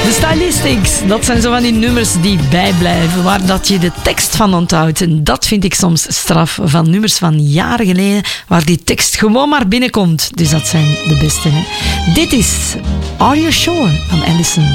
De Stylistics, dat zijn zo van die nummers die bijblijven, waar dat je de tekst van onthoudt. En dat vind ik soms straf van nummers van jaren geleden, waar die tekst gewoon maar binnenkomt. Dus dat zijn de beste. Hè? Dit is Are You Sure van Allison.